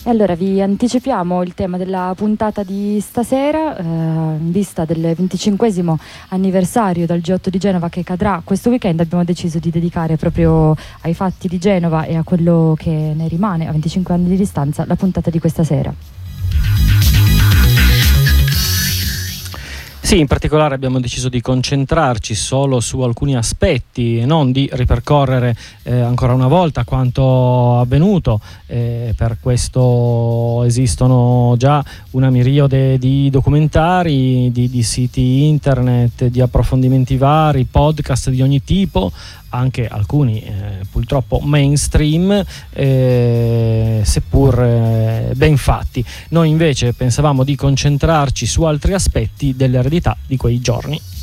E allora vi anticipiamo il tema della puntata di stasera, in vista del 25esimo anniversario dal G8 di Genova che cadrà questo weekend. Abbiamo deciso di dedicare proprio ai fatti di Genova e a quello che ne rimane a 25 anni di distanza la puntata di questa sera. Sì, in particolare abbiamo deciso di concentrarci solo su alcuni aspetti, non di ripercorrere ancora una volta quanto avvenuto. Per questo esistono già una miriade di documentari, di siti internet, di approfondimenti vari, podcast di ogni tipo, anche alcuni purtroppo mainstream, seppur ben fatti. Noi invece pensavamo di concentrarci su altri aspetti dell'eredità di quei giorni.